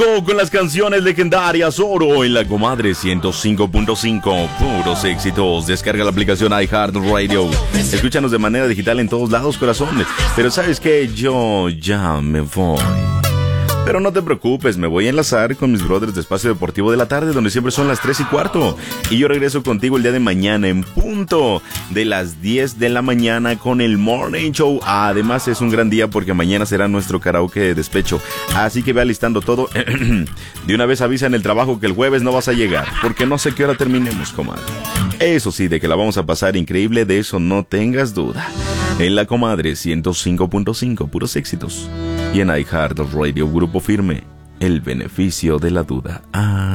Con las canciones legendarias Oro en la Comadre 105.5, puros éxitos. Descarga la aplicación iHeartRadio. Escúchanos de manera digital en todos lados, corazón. Pero ¿sabes qué? Yo ya me voy. Pero no te preocupes, me voy a enlazar con mis brothers de Espacio Deportivo de la Tarde, donde siempre son las 3:15. Y yo regreso contigo el día de mañana en punto de las 10 de la mañana con el Morning Show. Además es un gran día porque mañana será nuestro karaoke de despecho. Así que ve alistando todo. De una vez avisa en el trabajo que el jueves no vas a llegar, porque no sé qué hora terminemos, comadre. Eso sí, de que la vamos a pasar increíble, de eso no tengas duda. En la Comadre 105.5, puros éxitos. Y en iHeartRadio, Grupo Firme, el beneficio de la duda.